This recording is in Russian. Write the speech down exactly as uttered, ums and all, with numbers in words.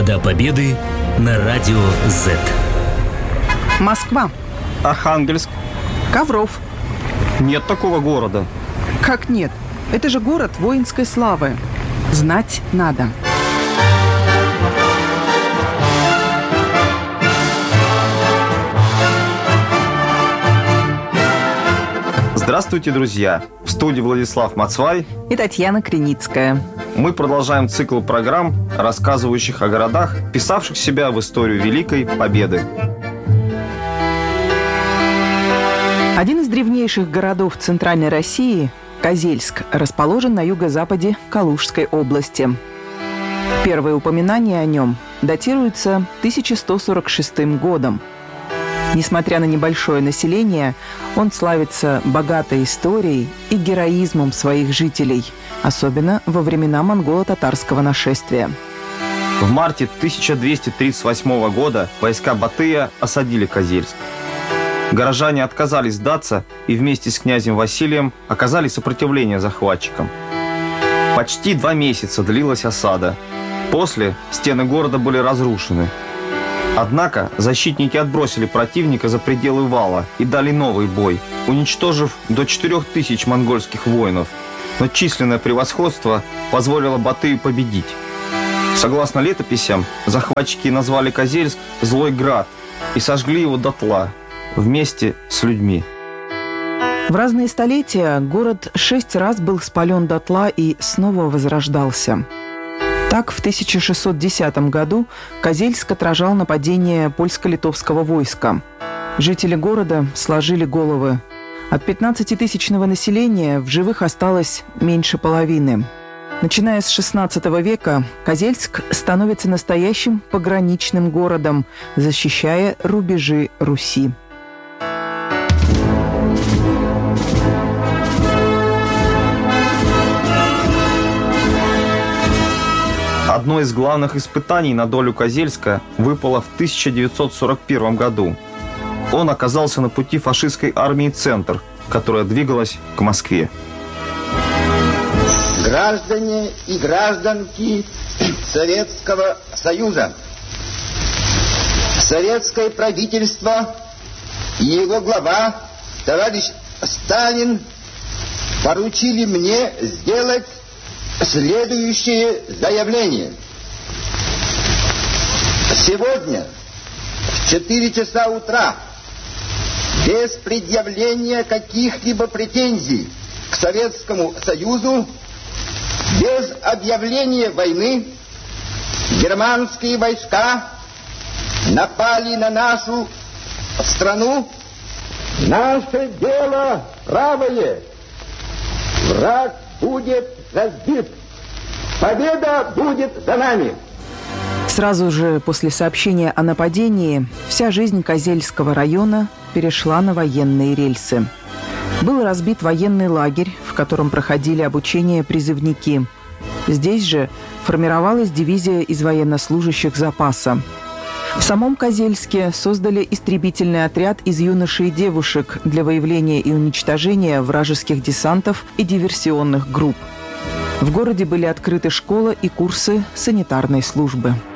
Города Победы на радио Z. Москва. Архангельск. Ковров. Нет такого города. Как нет? Это же город воинской славы. Знать надо. Здравствуйте, друзья! В студии Владислав Мацвай и Татьяна Криницкая. Мы продолжаем цикл программ, рассказывающих о городах, вписавших себя в историю Великой Победы. Один из древнейших городов Центральной России, Козельск, расположен на юго-западе Калужской области. Первые упоминания о нем датируются тысяча сто сорок шестым годом. Несмотря на небольшое население, он славится богатой историей и героизмом своих жителей, особенно во времена монголо-татарского нашествия. В марте тысяча двести тридцать восьмого года войска Батыя осадили Козельск. Горожане отказались сдаться и вместе с князем Василием оказали сопротивление захватчикам. Почти два месяца длилась осада. После стены города были разрушены. Однако защитники отбросили противника за пределы вала и дали новый бой, уничтожив до четырех тысяч монгольских воинов. Но численное превосходство позволило Батыю победить. Согласно летописям, захватчики назвали Козельск «Злой град» и сожгли его дотла вместе с людьми. В разные столетия город шесть раз был спален дотла и снова возрождался. Так, в тысяча шестьсот десятом году Козельск отражал нападение польско-литовского войска. Жители города сложили головы. От пятнадцатитысячного населения в живых осталось меньше половины. Начиная с шестнадцатого века Козельск становится настоящим пограничным городом, защищая рубежи Руси. Одно из главных испытаний на долю Козельска выпало в тысяча девятьсот сорок первом году. Он оказался на пути фашистской армии «Центр», которая двигалась к Москве. Граждане и гражданки Советского Союза, советское правительство и его глава, товарищ Сталин, поручили мне сделать следующее заявление. Сегодня в четыре часа утра без предъявления каких-либо претензий к Советскому Союзу, без объявления войны, германские войска напали на нашу страну. Наше дело правое. Враг будет разбит. Победа будет за нами. Сразу же после сообщения о нападении вся жизнь Козельского района перешла на военные рельсы. Был разбит военный лагерь, в котором проходили обучение призывники. Здесь же формировалась дивизия из военнослужащих запаса. В самом Козельске создали истребительный отряд из юношей и девушек для выявления и уничтожения вражеских десантов и диверсионных групп. В городе были открыты школа и курсы санитарной службы.